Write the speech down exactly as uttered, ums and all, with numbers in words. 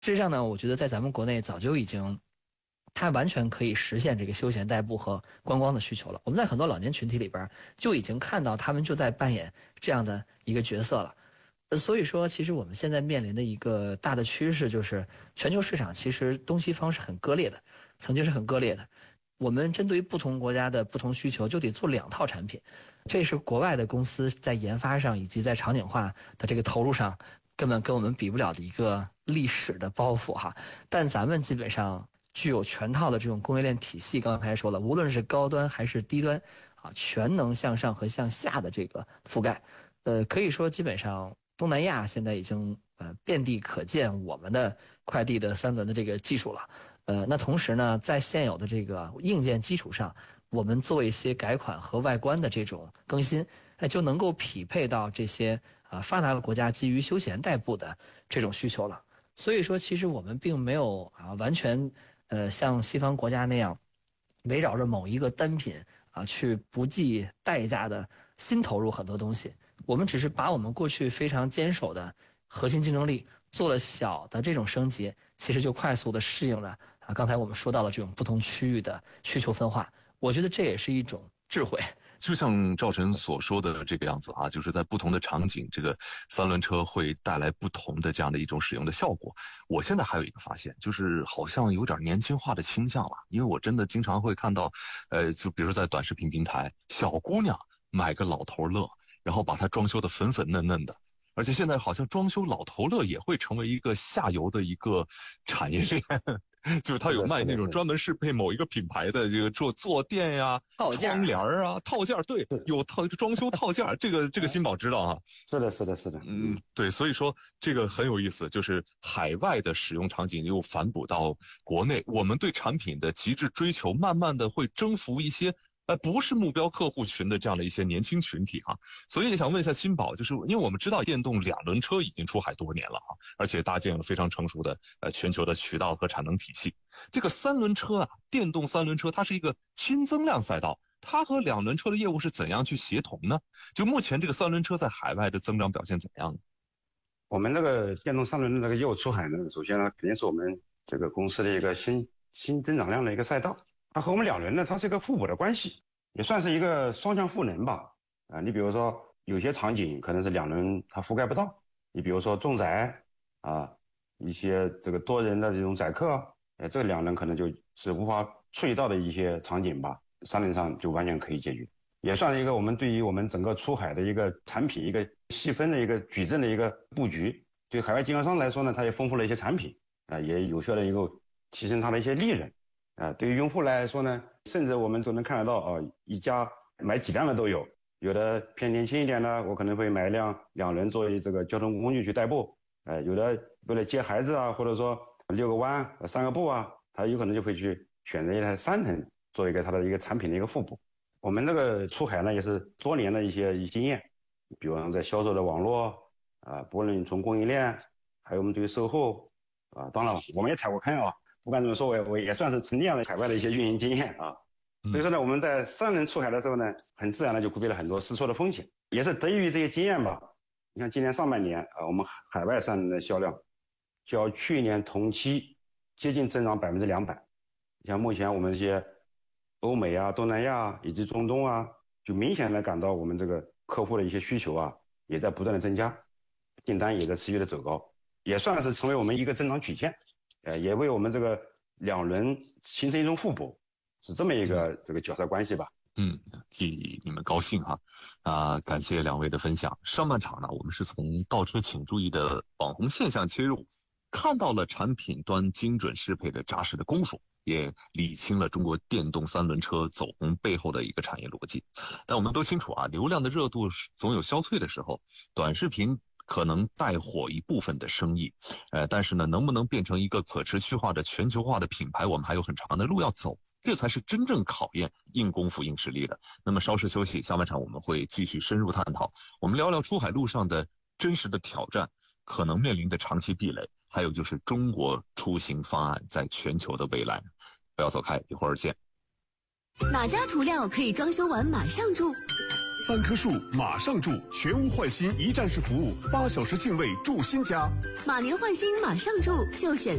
事实上呢，我觉得在咱们国内早就已经，它完全可以实现这个休闲代步和观光的需求了。我们在很多老年群体里边就已经看到他们就在扮演这样的一个角色了。所以说，其实我们现在面临的一个大的趋势就是，全球市场其实东西方是很割裂的，曾经是很割裂的。我们针对于不同国家的不同需求，就得做两套产品，这是国外的公司在研发上以及在场景化的这个投入上，根本跟我们比不了的一个历史的包袱哈。但咱们基本上具有全套的这种供应链体系，刚才说了，无论是高端还是低端，啊，全能向上和向下的这个覆盖，呃，可以说基本上。东南亚现在已经呃遍地可见我们的快递的三轮的这个技术了，呃，那同时呢，在现有的这个硬件基础上，我们做一些改款和外观的这种更新，哎，就能够匹配到这些啊、呃、发达国家基于休闲代步的这种需求了。所以说，其实我们并没有啊完全呃像西方国家那样围绕着某一个单品啊去不计代价的新投入很多东西。我们只是把我们过去非常坚守的核心竞争力做了小的这种升级，其实就快速的适应了啊刚才我们说到了这种不同区域的需求分化。我觉得这也是一种智慧。 就像赵晨所说的这个样子啊，就是在不同的场景，这个三轮车会带来不同的这样的一种使用的效果。我现在还有一个发现，就是好像有点年轻化的倾向了，因为我真的经常会看到，呃，就比如说在短视频平台，小姑娘买个老头乐，然后把它装修的粉粉嫩嫩的，而且现在好像装修老头乐也会成为一个下游的一个产业链。就是他有卖那种专门适配某一个品牌的这个做坐垫呀、窗帘啊、套件，对，有套装修套件，这个这个新宝知道啊。 是的，是的，是的， 嗯，对，所以说这个很有意思，就是海外的使用场景又反哺到国内，我们对产品的极致追求，慢慢的会征服一些。呃，不是目标客户群的这样的一些年轻群体哈、啊，所以也想问一下新宝，就是因为我们知道电动两轮车已经出海多年了啊，而且搭建了非常成熟的呃全球的渠道和产能体系。这个三轮车啊，电动三轮车它是一个新增量赛道，它和两轮车的业务是怎样去协同呢？就目前这个三轮车在海外的增长表现怎样呢？ 我们这个电动三轮的这个业务出海呢，首先呢肯定是我们这个公司的一个新新增长量的一个赛道。它和我们两轮呢，它是一个互补的关系，也算是一个双向赋能吧。啊，你比如说有些场景可能是两轮它覆盖不到，你比如说重载啊，一些这个多人的这种载客，呃，这两轮可能就是无法处理到的一些场景吧，三轮上就完全可以解决，也算是一个我们对于我们整个出海的一个产品一个细分的一个矩阵的一个布局。对海外经销商来说呢，它也丰富了一些产品啊，也有效的一个提升它的一些利润。啊，对于用户来说呢，甚至我们都能看得到啊，一家买几辆的都有，有的偏年轻一点的，我可能会买一辆两轮作为这个交通工具去代步，呃，有的为了接孩子啊，或者说遛个弯、散个步啊，他有可能就会去选择一台三轮作为一个它的一个产品的一个互补。我们这个出海呢，也是多年的一些经验，比方在销售的网络啊，不论从供应链，还有我们对于售后啊，当然我们也踩过坑啊。不管怎么说，我我也算是沉淀了海外的一些运营经验啊，所以说呢，我们在三轮出海的时候呢，很自然的就规避了很多试错的风险，也是得益于这些经验吧。你看今年上半年啊，我们海外三轮的销量较去年同期接近增长百分之两百。像目前我们这些欧美啊、东南亚以及中东啊，就明显的感到我们这个客户的一些需求啊，也在不断的增加，订单也在持续的走高，也算是成为我们一个增长曲线。呃，也为我们这个两轮形成一种互补，是这么一个这个角色关系吧。 嗯，替你们高兴哈，啊、呃，感谢两位的分享。上半场呢，我们是从倒车请注意的网红现象切入，看到了产品端精准适配的扎实的功夫，也理清了中国电动三轮车走红背后的一个产业逻辑。但我们都清楚啊，流量的热度总有消退的时候，短视频可能带火一部分的生意，呃，但是呢，能不能变成一个可持续化的全球化的品牌，我们还有很长的路要走，这才是真正考验硬功夫硬实力的。那么稍事休息，下半场我们会继续深入探讨，我们聊聊出海路上的真实的挑战，可能面临的长期壁垒，还有就是中国出行方案在全球的未来。不要走开，一会儿见。 哪家涂料可以装修完马上住？ 三棵树马上住，全屋换新一站式服务，八小时净卫住新家。 马年换新马上住，就选